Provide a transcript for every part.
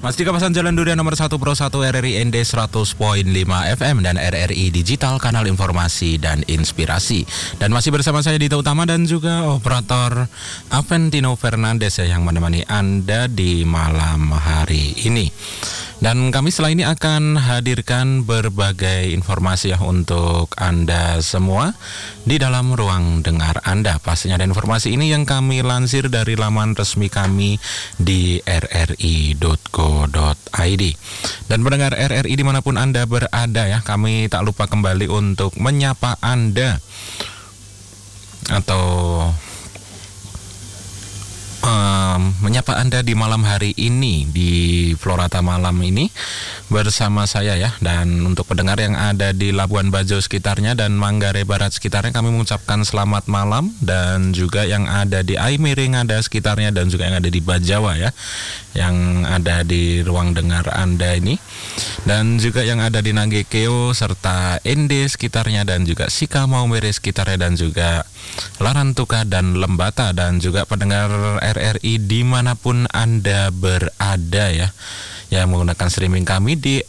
Masih di kawasan Jalan Durian nomor 1 Pro 1 RRI ND 100.5 FM dan RRI Digital, kanal informasi dan inspirasi. Dan masih bersama saya Dita Utama dan juga operator Aventino Fernandes yang menemani Anda di malam hari ini. Dan kami setelah ini akan hadirkan berbagai informasi untuk Anda semua di dalam ruang dengar Anda. Pastinya ada informasi ini yang kami lansir dari laman resmi kami di rri.co.id. Dan pendengar RRI dimanapun Anda berada ya, kami tak lupa kembali untuk menyapa Anda atau menyapa Anda di malam hari ini di Florata malam ini bersama saya ya. Dan untuk pendengar yang ada di Labuan Bajo sekitarnya dan Manggarai Barat sekitarnya, kami mengucapkan selamat malam. Dan juga yang ada di Aimiring ada sekitarnya dan juga yang ada di Bajawa ya, yang ada di ruang dengar Anda ini. Dan juga yang ada di Nagekeo serta Ende sekitarnya dan juga Sika Maumere sekitarnya dan juga Larantuka dan Lembata. Dan juga pendengar RRI dimanapun Anda berada ya, yang menggunakan streaming kami di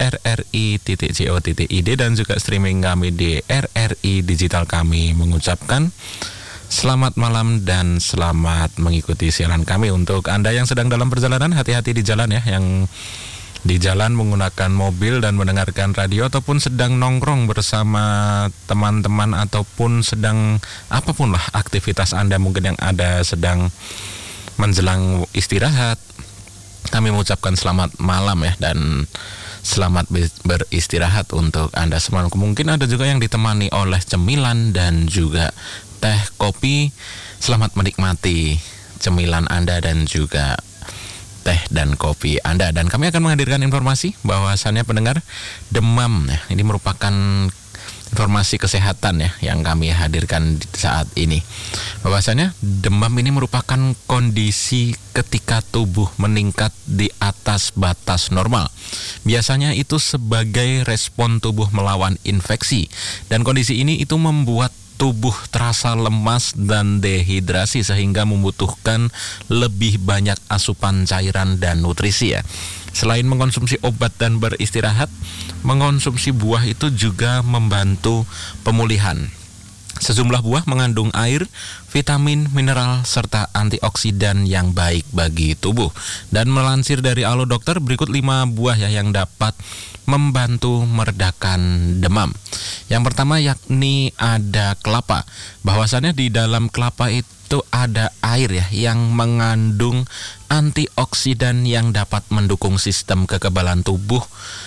rri.co.id dan juga streaming kami di RRI Digital, kami mengucapkan selamat malam dan selamat mengikuti siaran kami. Untuk Anda yang sedang dalam perjalanan, hati-hati di jalan ya, yang di jalan menggunakan mobil dan mendengarkan radio ataupun sedang nongkrong bersama teman-teman ataupun sedang apapun lah aktivitas Anda mungkin yang ada sedang menjelang istirahat. Kami mengucapkan selamat malam ya dan selamat beristirahat untuk Anda semua. Mungkin ada juga yang ditemani oleh cemilan dan juga teh kopi. Selamat menikmati cemilan Anda dan juga teh dan kopi Anda. Dan kami akan menghadirkan informasi bahwasannya pendengar, demam ya, ini merupakan informasi kesehatan ya yang kami hadirkan saat ini. Bahwasannya demam ini merupakan kondisi ketika tubuh meningkat di atas batas normal. Biasanya itu sebagai respon tubuh melawan infeksi, dan kondisi ini itu membuat tubuh terasa lemas dan dehidrasi sehingga membutuhkan lebih banyak asupan cairan dan nutrisi ya. Selain mengkonsumsi obat dan beristirahat, mengkonsumsi buah itu juga membantu pemulihan. Sejumlah buah mengandung air, vitamin, mineral, serta antioksidan yang baik bagi tubuh. Dan melansir dari Alo Dokter, berikut 5 buah ya yang dapat membantu meredakan demam. Yang pertama yakni ada kelapa. Bahwasannya di dalam kelapa itu ada air ya yang mengandung antioksidan yang dapat mendukung sistem kekebalan tubuh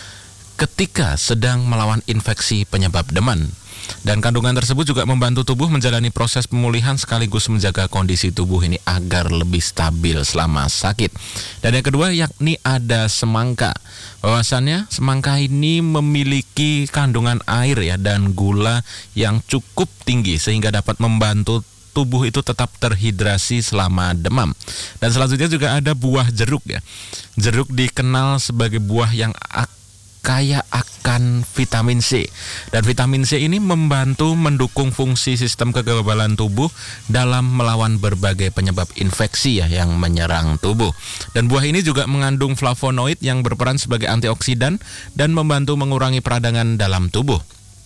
ketika sedang melawan infeksi penyebab demam. Dan kandungan tersebut juga membantu tubuh menjalani proses pemulihan sekaligus menjaga kondisi tubuh ini agar lebih stabil selama sakit. Dan yang kedua yakni ada semangka. Bahwasannya semangka ini memiliki kandungan air ya dan gula yang cukup tinggi sehingga dapat membantu tubuh itu tetap terhidrasi selama demam. Dan selanjutnya juga ada buah jeruk ya. Jeruk dikenal sebagai buah yang kaya akan vitamin C. Dan vitamin C ini membantu mendukung fungsi sistem kekebalan tubuh dalam melawan berbagai penyebab infeksi ya yang menyerang tubuh. Dan buah ini juga mengandung flavonoid yang berperan sebagai antioksidan dan membantu mengurangi peradangan dalam tubuh.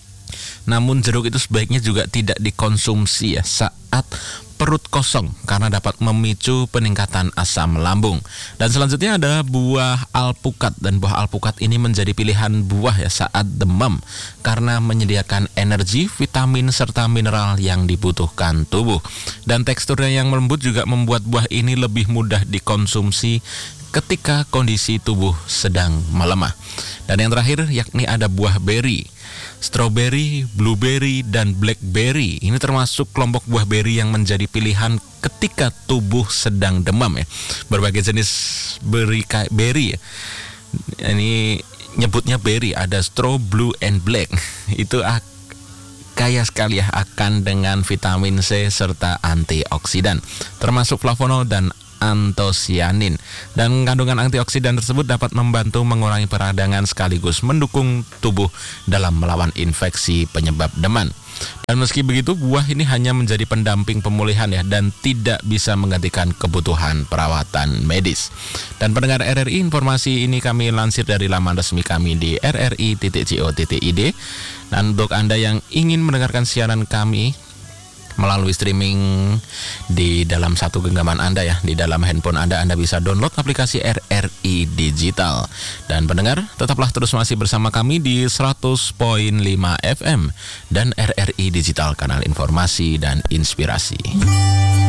Namun jeruk itu sebaiknya juga tidak dikonsumsi ya saat perut kosong karena dapat memicu peningkatan asam lambung. Dan selanjutnya ada buah alpukat, dan buah alpukat ini menjadi pilihan buah ya saat demam karena menyediakan energi, vitamin serta mineral yang dibutuhkan tubuh. Dan teksturnya yang lembut juga membuat buah ini lebih mudah dikonsumsi ketika kondisi tubuh sedang melemah. Dan yang terakhir yakni ada buah beri. Strawberry, blueberry, dan blackberry ini termasuk kelompok buah beri yang menjadi pilihan ketika tubuh sedang demam ya. Berbagai jenis beri ya. Ini nyebutnya berry, ada straw, blue, and black. Itu kaya sekali ya akan dengan vitamin C serta antioksidan, termasuk flavonoid dan antosianin. Dan kandungan antioksidan tersebut dapat membantu mengurangi peradangan sekaligus mendukung tubuh dalam melawan infeksi penyebab demam. Dan meski begitu, buah ini hanya menjadi pendamping pemulihan ya, dan tidak bisa menggantikan kebutuhan perawatan medis. Dan pendengar RRI, informasi ini kami lansir dari laman resmi kami di rri.co.id. Dan untuk Anda yang ingin mendengarkan siaran kami melalui streaming di dalam satu genggaman Anda ya, di dalam handphone Anda bisa download aplikasi RRI Digital. Dan pendengar, tetaplah terus masih bersama kami di 100.5 FM dan RRI Digital, kanal informasi dan inspirasi.